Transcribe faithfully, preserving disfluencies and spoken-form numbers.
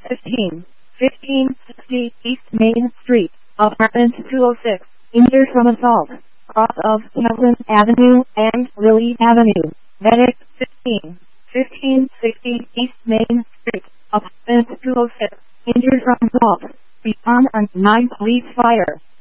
fifteen, fifteen sixty East Main Street, apartment two oh six, injured from assault, cross of Kevlin Avenue and Lily Avenue. Medic fifteen, fifteen sixty East Main Street, apartment two oh six, injured from assault. Respond on nine police fire.